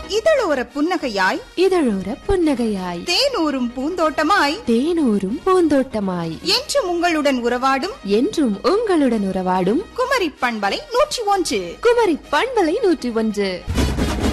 இதழோர புன்னகையாய் இதழோர புன்னகையாய் தேனூரும் பூந்தோட்டமாய் தேனூரும் பூந்தோட்டமாய் என்றும் உங்களுடன் உறவாடும் என்றும் உங்களுடன் உறவாடும் குமரி பண்பலை 101 குமரி பண்பலை 101.